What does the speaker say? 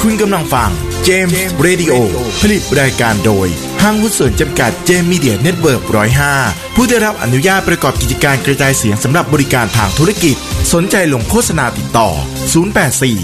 คุณกำลังฟังเจมส์เรดิโอผลิตรายการโดยห้างหุ้นส่วนจำกัดเจมส์มีเดียเน็ตเวิร์ก105ผู้ได้รับอนุญาตประกอบกิจการกระจายเสียงสำหรับบริการทางธุรกิจสนใจลงโฆษณาติดต่อ084